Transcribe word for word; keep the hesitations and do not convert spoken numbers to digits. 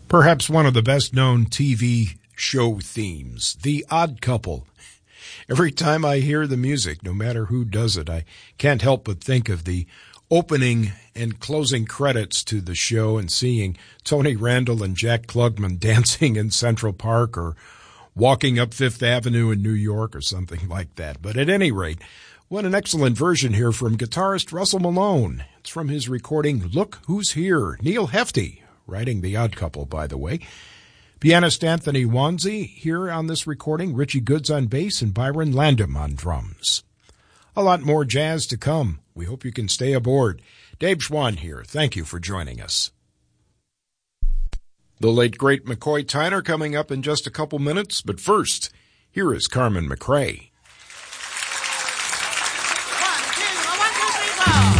Perhaps one of the best-known T V show themes, The Odd Couple. Every time I hear the music, no matter who does it, I can't help but think of the opening and closing credits to the show and seeing Tony Randall and Jack Klugman dancing in Central Park or walking up Fifth Avenue in New York or something like that. But at any rate, what an excellent version here from guitarist Russell Malone. It's from his recording, Look Who's Here, Neil Hefti, writing The Odd Couple, by the way. Pianist Anthony Wanzi here on this recording, Richie Goods on bass, and Byron Landum on drums. A lot more jazz to come. We hope you can stay aboard. Dave Schwann here. Thank you for joining us. The late, great McCoy Tyner coming up in just a couple minutes, but first, here is Carmen McRae.